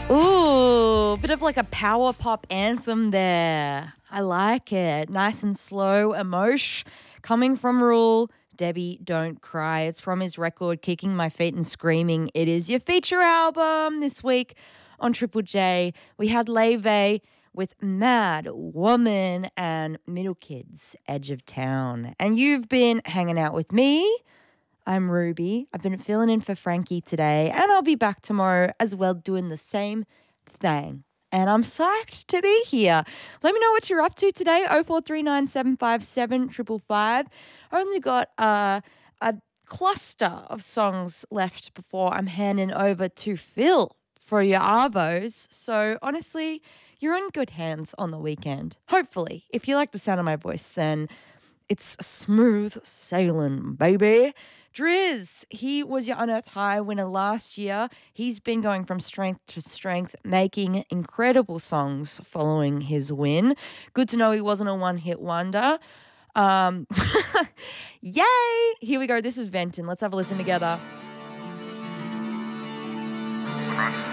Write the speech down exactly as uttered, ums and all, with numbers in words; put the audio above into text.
Ooh, bit of like a power pop anthem there. I like it. Nice and slow, emotion. Coming from Rule, Debbie, Don't Cry. It's from his record, Kicking My Feet and Screaming. It is your feature album this week on Triple J. We had Leve with Mad Woman and Middle Kids, Edge of Town. And you've been hanging out with me. I'm Ruby. I've been filling in for Frankie today, and I'll be back tomorrow as well doing the same thing. And I'm psyched to be here. Let me know what you're up to today. oh four three nine, seven five seven, five five five. I only got uh, a cluster of songs left before I'm handing over to Phil for your Arvos. So honestly, you're in good hands on the weekend. Hopefully. If you like the sound of my voice, then it's smooth sailing, baby. Driz, he was your Unearthed High winner last year. He's been going from strength to strength, making incredible songs following his win. Good to know he wasn't a one-hit wonder. Um, yay! Here we go. This is Venton. Let's have a listen together.